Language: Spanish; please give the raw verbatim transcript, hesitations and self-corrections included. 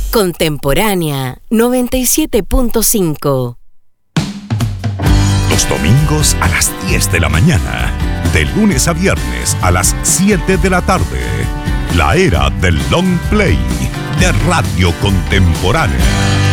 Contemporánea noventa y siete punto cinco. Los domingos a las diez de la mañana, de lunes a viernes a las siete de la tarde, la era del long play de Radio Contemporánea.